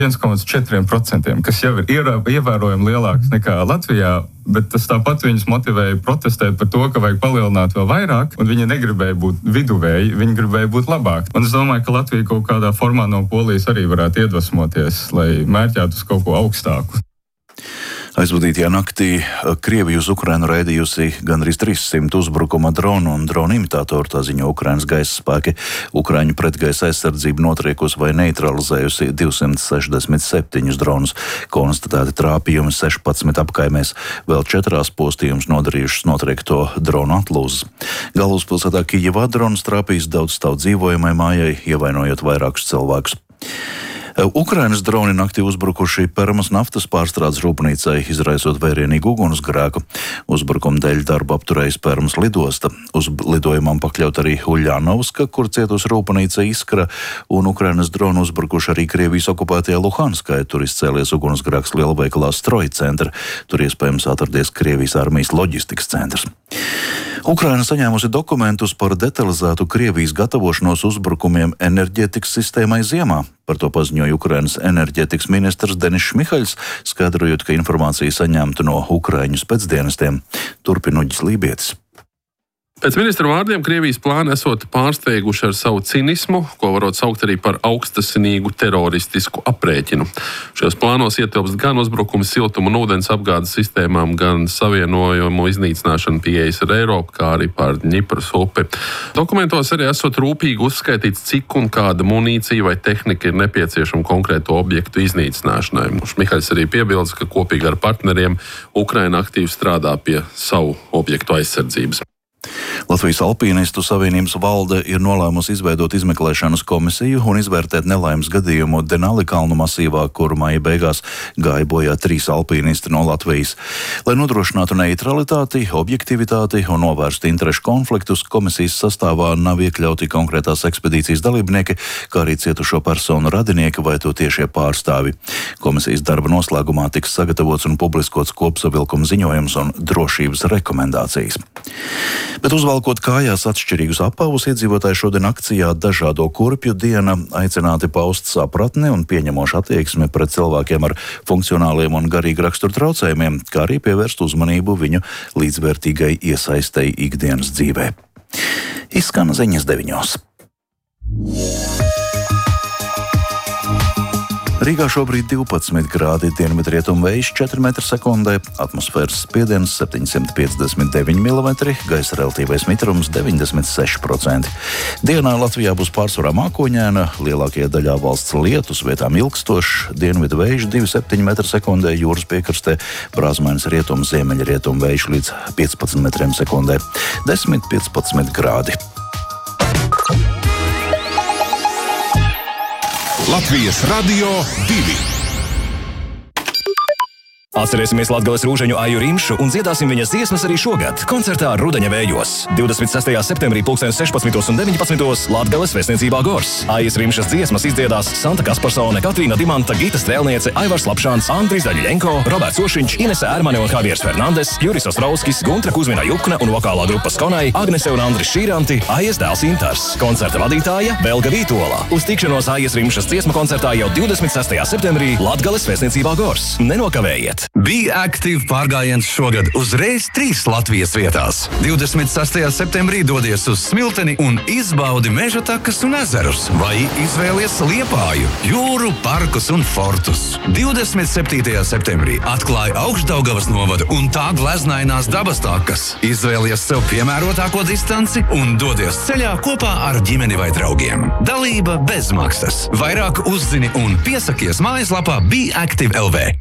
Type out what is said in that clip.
1,4%, kas jau ir ievērojami lielāks nekā Latvijā, bet tas tāpat viņus motivēja protestēt par to, ka vajag palielināt vēl vairāk, un viņi negribēja būt viduvēji, viņi gribēja būt labāk. Un es domāju, ka Latvija kaut kādā formā no Polijas arī varētu iedvesmoties, lai mērķētu uz kaut ko augstāku. Aizvadītajā naktī Krievija uz Ukrainu raidījusi gandrīz 300 uzbrukuma dronu un dronu imitātoru, tā ziņo Ukrainas gaisa spēki. Ukraiņu pretgaisa aizsardzība notriekusi vai neutralizējusi 267 dronus. Konstatēti trāpījumi 16 apkaimēs, vēl 4 postījumus nodarījušas notriekto dronu atlūzas. Galvaspilsētā Kijevā dronus trāpījis daudz stāvu dzīvojamai mājai, ievainojot vairākus cilvēkus. Ukrainas droni naktī uzbrukuši Permas naftas pārstrādes rūpnīcai, izraisot vērienīgu ugunsgrēku. Uzbrukuma dēļ darbu apturējis Permas lidosta. Uz lidojumam pakļaut arī Uļanovska, kur cietusi rūpnīca Iskra, un Ukrainas droni uzbrukuši arī Krievijas okupētajā Luhanskai. Tur izcēlies ugunsgrēks lielveikalā Stroja centra. Tur iespējams atradies Krievijas armijas loģistikas centrs. Ukraina saņēmusi dokumentus par detalizētu Krievijas gatavošanos uzbrukumiem enerģētikas sistēmai ziemā. Par to paziņoja Ukrainas enerģētikas ministrs Denis Šmihaļs, skaidrojot, ka informācija saņemta no Ukraiņu spēcdienestiem. Turpina Uģis Lībietis. Pēc ministra vārdiem Krievijas plāni esot pārsteiguši ar savu cinismu, ko varot saukt arī par augstasinīgu teroristisku aprēķinu. Šajos plānos ietilpst gan uzbrukumi siltuma un ūdens apgādes sistēmām, gan savienojumu iznīcināšana pieejas ar Eiropu, kā arī pār Dņipras upi. Dokumentos arī esot rūpīgi uzskaitīts, cik un kāda munīcija vai tehnika ir nepieciešama konkrēto objektu iznīcināšanai. Šmihaļs arī piebilst, ka kopīgi ar partneriem Ukraina aktīvi strādā pie savu objektu aizsardzības. Latvijas Alpīnistu savienības valde ir nolēmusi izveidot izmeklēšanas komisiju un izvērtēt nelaimes gadījumu Denali kalnu masīvā, kur maija beigās gāja bojā 3 alpīnisti no Latvijas. Lai nodrošinātu neutralitāti, objektivitāti un novērstu interešu konfliktus, komisijas sastāvā nav iekļauti konkrētās ekspedīcijas dalībnieki, kā arī cietušo personu radinieki vai to tiešie pārstāvi. Komisijas darba noslēgumā tiks sagatavots un publiskots kopsavilkuma ziņojums un drošības rekomendācijas. Bet uzvalkot kājās atšķirīgus apavus, iedzīvotāji šodien akcijā Dažādo kurpju diena aicināti paust sapratni un pieņemošu attieksmi pret cilvēkiem ar funkcionāliem un garīgi rakstura traucējumiem, kā arī pievērst uzmanību viņu līdzvērtīgai iesaistei ikdienas dzīvē. Izskan ziņas 9. Rīgā šobrīd 12 grādi, dienvidrietumu vējš 4 m/sekundē, atmosfēras spiediens 759 mm, gaisa relatīvais mitrums 96%. Dienā Latvijā būs pārsvarā mākoņaina, lielākajā daļā valsts lietus, vietām ilgstošs, dienvidu vējš 2,7 m/sekundē, jūras piekrastē brāzmainis rietumu, ziemeļrietumu vējš līdz 15 m/sekundē, 10–15 grādi. Latvijas Radio 2. Atcerēsimies Latgales rūžaņu Aju Rimšu un dziedāsim viņas dziesmas arī šogad koncertā Rudeņa vējos. 26. septembrī 16:19 Latgales vēstniecībā Gors. Aijas Rimšas dziesmas izdziedās Santa Kasparsone, Katrīna Dimanta, Gita Strēlniece, Aivars Lapšāns, Andris Daļļenko, Roberts Ošiņš, Inese Ērmane un Javiers Fernandes, Juris Ostrauskis, Guntra Kuzmina Jukna un vokālā grupa Skonai, Agnese un Andris Šīranti, Aijas dēls Intars. Koncerta vadītāja Velga Vītola. Uz tikšanos Aijas Rimšas dziesmu koncertā jau 26. septembrī Latgales vēstniecībā Gors. Nenokavējiet! Be Active pārgājiens šogad uzreiz 3 Latvijas vietās. 26. septembrī dodies uz Smilteni un izbaudi meža takas un ezerus, vai izvēlies Liepāju, jūru, parkus un fortus. 27. septembrī atklāja Augšdaugavas novada un tā gleznainās dabas takas. Izvēlies sev piemērotāko distanci un dodies ceļā kopā ar ģimeni vai draugiem. Dalība bez maksas. Vairāk uzzini un piesakies mājaslapā BeActive LV.